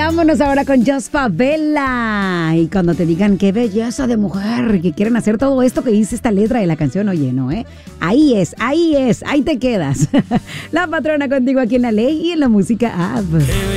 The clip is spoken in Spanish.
Vámonos ahora con Jos Favela. Y cuando te digan qué belleza de mujer, que quieren hacer todo esto que dice esta letra de la canción, oye, no, ahí te quedas. La Patrona contigo aquí en La Ley y en la Música App.